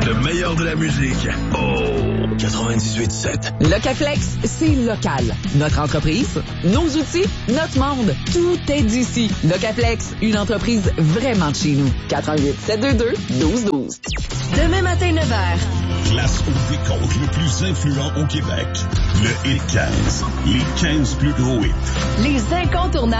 Le meilleur de la musique. Oh, 98.7. Locaflex, c'est local. Notre entreprise, nos outils, notre monde. Tout est d'ici. Locaflex, une entreprise vraiment de chez nous. 88-722-1212. Demain matin, 9h. Place au décompte le plus influent au Québec. Le Hit 15. Les 15 plus gros hits. Les incontournables.